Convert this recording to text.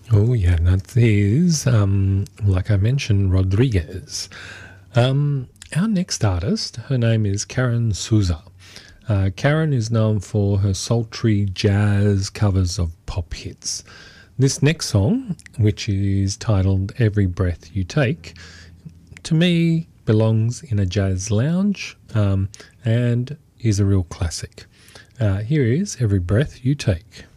Oh, yeah, that is, like I mentioned, Rodriguez. Our next artist, her name is Karen Souza. Karen is known for her sultry jazz covers of pop hits. This next song, which is titled Every Breath You Take, to me belongs in a jazz lounge and is a real classic. Here is Every Breath You Take.